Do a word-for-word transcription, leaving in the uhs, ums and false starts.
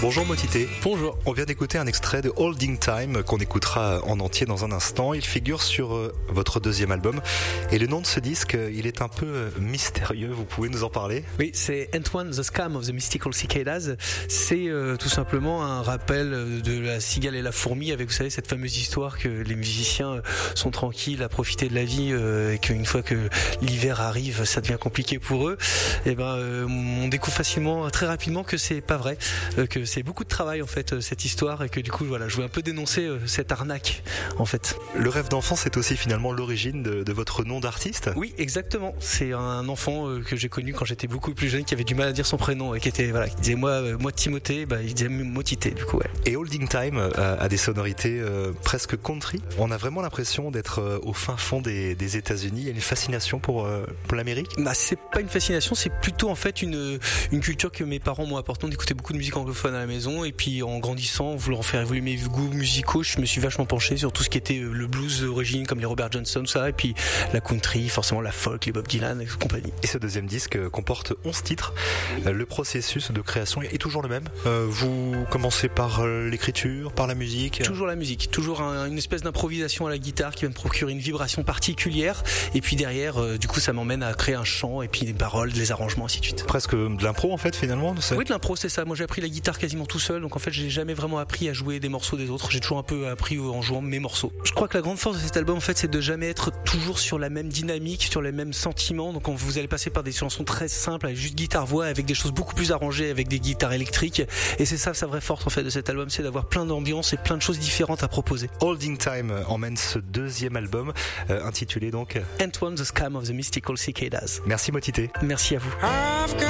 Bonjour Motité. Bonjour. On vient d'écouter un extrait de Holding Time qu'on écoutera en entier dans un instant. Il figure sur euh, votre deuxième album. Et le nom de ce disque, il est un peu euh, mystérieux. Vous pouvez nous en parler ? Oui, c'est Antoine the Scam of the Mystical Cicadas. C'est euh, tout simplement un rappel de la cigale et la fourmi, avec, vous savez, cette fameuse histoire que les musiciens sont tranquilles à profiter de la vie euh, et qu'une fois que l'hiver arrive, ça devient compliqué pour eux. Et ben, euh, on découvre facilement, très rapidement, que c'est pas vrai, euh, que c'est beaucoup de travail en fait cette histoire, et que du coup voilà, je voulais un peu dénoncer euh, cette arnaque en fait. Le rêve d'enfant, c'est aussi finalement l'origine de, de votre nom d'artiste ? Oui, exactement. C'est un enfant euh, que j'ai connu quand j'étais beaucoup plus jeune, qui avait du mal à dire son prénom et qui était voilà, qui disait moi, euh, moi Timothée, bah il disait Motité du coup. Ouais. Et Holding Time euh, a des sonorités euh, presque country. On a vraiment l'impression d'être euh, au fin fond des, des États-Unis. Il y a une fascination pour, euh, pour l'Amérique ? Bah c'est pas une fascination, c'est plutôt en fait une une culture que mes parents m'ont apportée. On écoutait beaucoup de musique anglophone à la maison, et puis en grandissant, voulant faire évoluer mes goûts musicaux, je me suis vachement penché sur tout ce qui était le blues d'origine, comme les Robert Johnson, tout ça, et puis la country, forcément la folk, les Bob Dylan et compagnie. Et ce deuxième disque comporte onze titres. Le processus de création est toujours le même. Euh, vous commencez par l'écriture, par la musique ? Toujours la musique, toujours un, une espèce d'improvisation à la guitare qui va me procurer une vibration particulière, et puis derrière, euh, du coup, ça m'emmène à créer un chant, et puis des paroles, des arrangements, ainsi de suite. Presque de l'impro en fait, finalement. C'est... Oui, de l'impro, c'est ça. Moi, j'ai appris la guitare quasiment tout seul, donc en fait, j'ai jamais vraiment appris à jouer des morceaux des autres. J'ai toujours un peu appris en jouant mes morceaux. Je crois que la grande force de cet album, en fait, c'est de jamais être toujours sur la même dynamique, sur les mêmes sentiments. Donc, vous allez passer par des chansons très simples, avec juste guitare-voix, avec des choses beaucoup plus arrangées, avec des guitares électriques. Et c'est ça, sa vraie force, en fait, de cet album, c'est d'avoir plein d'ambiances et plein de choses différentes à proposer. Holding Time emmène ce deuxième album, euh, intitulé donc Antoine the Scam of the Mystical Cicadas. Merci Motité. Merci à vous.